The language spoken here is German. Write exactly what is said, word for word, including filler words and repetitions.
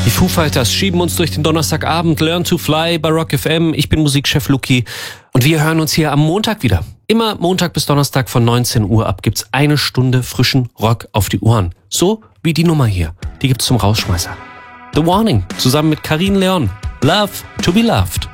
Die Foo Fighters schieben uns durch den Donnerstagabend. Learn to Fly bei Rock F M. Ich bin Musikchef Luki und wir hören uns hier am Montag wieder. Immer Montag bis Donnerstag von neunzehn Uhr ab gibt's eine Stunde frischen Rock auf die Ohren. So wie die Nummer hier. Die gibt's zum Rausschmeißer. The Warning zusammen mit Karin Leon. Love to be loved.